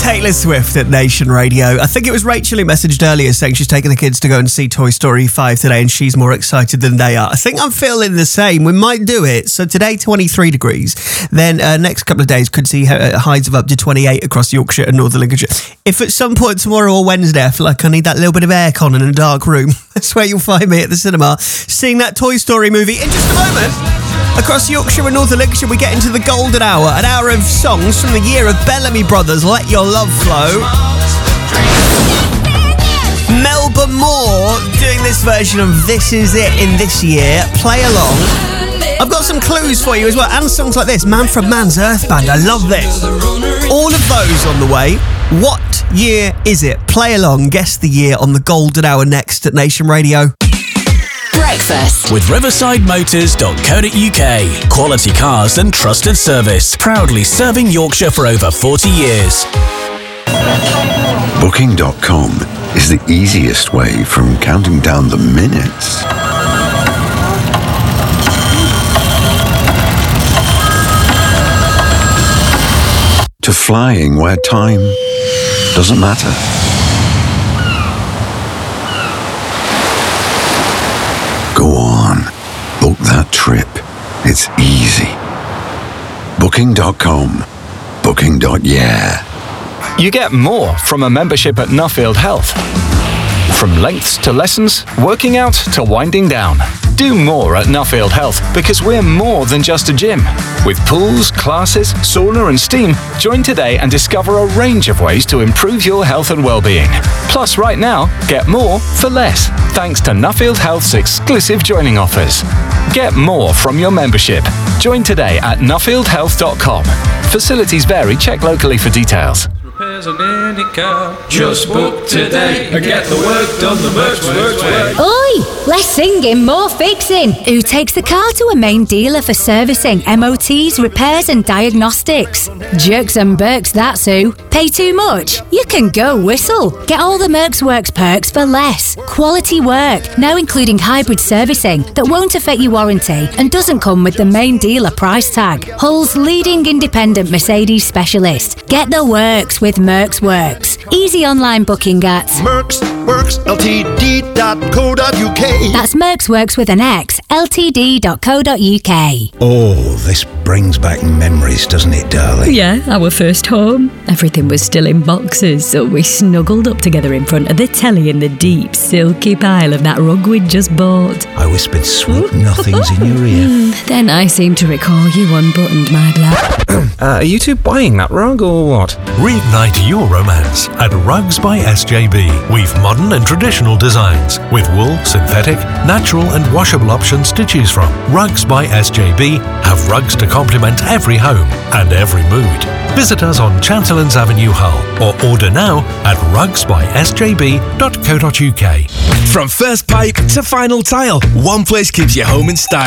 Taylor Swift at Nation Radio. I think it was Rachel who messaged earlier saying she's taking the kids to go and see Toy Story 5 today and she's more excited than they are. I think I'm feeling the same. We might do it. So today, 23 degrees. Then next couple of days could see highs of up to 28 across Yorkshire and Northern Lincolnshire. If at some point tomorrow or Wednesday I feel like I need that little bit of aircon in a dark room, that's where you'll find me at the cinema, seeing that Toy Story movie in just a moment. Across Yorkshire and Northern Lincolnshire, we get into the golden hour, an hour of songs from the year of Bellamy Brothers, Let Your Love Flow. Melba Moore doing this version of This Is It in this year. Play along. I've got some clues for you as well, and songs like this. Manfred Mann's Earth Band, I love this. All of those on the way. What year is it? Play along, guess the year on the golden hour next at Nation Radio. Breakfast with riversideMotors.co.uk. Quality cars and trusted service. Proudly serving Yorkshire for over 40 years. Booking.com is the easiest way from counting down the minutes to flying where time doesn't matter. Go on, book that trip. It's easy. Booking.com. Booking.yeah. You get more from a membership at Nuffield Health. From lengths to lessons, working out to winding down. Do more at Nuffield Health because we're more than just a gym. With pools, classes, sauna and steam, join today and discover a range of ways to improve your health and well-being. Plus, right now, get more for less, thanks to Nuffield Health's exclusive joining offers. Get more from your membership. Join today at nuffieldhealth.com. Facilities vary. Check locally for details. Repairs on any car. Just book today and get the work done the Mercs way. Oi! Less singing, more fixing. Who takes the car to a main dealer for servicing, MOTs, repairs and diagnostics? Jerks and Berks, that's who. Pay too much? You can go whistle. Get all the Mercs Works perks for less. Quality work, now including hybrid servicing that won't affect your warranty and doesn't come with the main dealer price tag. Hull's leading independent Mercedes specialist. Get the works with Mercs Works. Easy online booking at mercsworksltd.co.uk. That's Mercs Works with an X, ltd.co.uk. Oh, this brings back memories, doesn't it, darling? Yeah, our first home. Everything was still in boxes, so we snuggled up together in front of the telly in the deep, silky pile of that rug we'd just bought. I whispered sweet nothings in your ear. Then I seem to recall you unbuttoned my blouse. Are you two buying that rug or what? Reignite your romance at Rugs by SJB. We've modern and traditional designs with wool, synthetic, natural and washable options to choose from. Rugs by SJB have rugs to complement every home and every mood. Visit us on Chancellors Avenue, Hull, or order now at rugsbysjb.co.uk. From first pipe to final tile, one place keeps your home in style.